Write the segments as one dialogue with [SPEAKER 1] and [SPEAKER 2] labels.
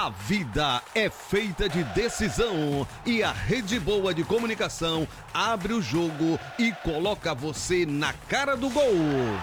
[SPEAKER 1] A vida é feita de decisão e a Rede Boa de Comunicação abre o jogo e coloca você na cara do gol.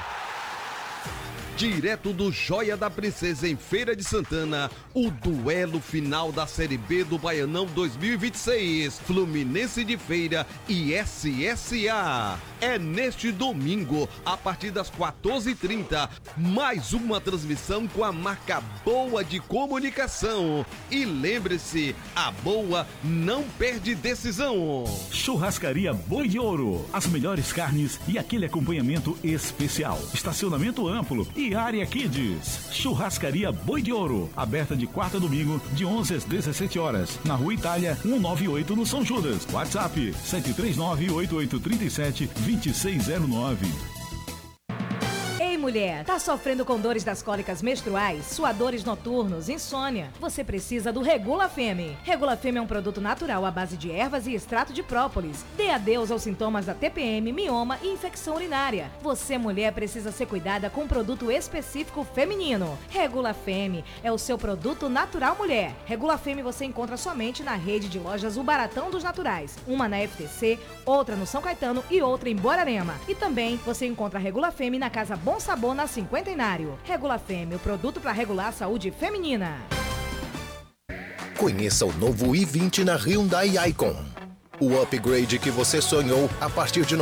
[SPEAKER 1] Direto do Joia da Princesa em Feira de Santana, o duelo final da Série B do Baianão 2026, Fluminense de Feira e SSA. É neste domingo, a partir das 14h30, mais uma transmissão com a marca Boa de Comunicação. E lembre-se, a Boa não perde decisão.
[SPEAKER 2] Churrascaria Boi de Ouro, as melhores carnes e aquele acompanhamento especial. Estacionamento amplo e área Kids. Churrascaria Boi de Ouro, aberta de quarta a domingo, de 11 às 17 horas, na Rua Itália, 198, no São Judas. WhatsApp 739-8837-2609.
[SPEAKER 3] Ei, mulher, tá sofrendo com dores das cólicas menstruais, suadores noturnos, insônia? Você precisa do Regula Femme. Regula Femme é um produto natural à base de ervas e extrato de própolis. Dê adeus aos sintomas da TPM, mioma e infecção urinária. Você, mulher, precisa ser cuidada com um produto específico feminino. Regula Femme é o seu produto natural mulher. Regula Femme você encontra somente na rede de lojas O Baratão dos Naturais. Uma na FTC, outra no São Caetano e outra em Borarema. E também você encontra a Regula Femme na Casa Bom Sabor na Cinquentenário. Regula Femme, o produto para regular a saúde feminina.
[SPEAKER 4] Conheça o novo i20 na Hyundai Icon. O upgrade que você sonhou a partir de R$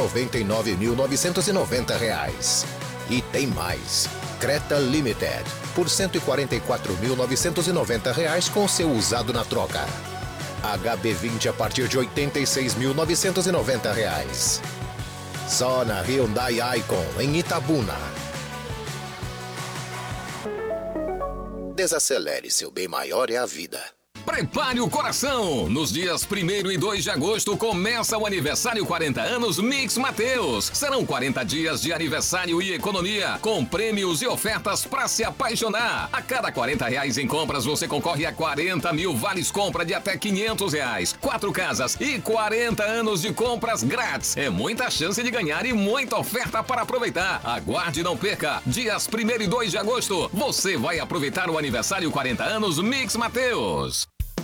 [SPEAKER 4] 99.990. E tem mais. Creta Limited por R$ 144.990 com seu usado na troca. HB20 a partir de R$ 86.990. Só na Hyundai Icon, em Itabuna. Desacelere, seu bem maior é a vida.
[SPEAKER 5] Prepare o coração! Nos dias 1º e 2 de agosto começa o aniversário 40 anos Mix Mateus. Serão 40 dias de aniversário e economia, com prêmios e ofertas para se apaixonar. A cada R$40 em compras você concorre a 40 mil vales compra de até R$500, 4 casas e 40 anos de compras grátis. É muita chance de ganhar e muita oferta para aproveitar. Aguarde e não perca. Dias 1º e 2 de agosto você vai aproveitar o aniversário 40 anos Mix Mateus.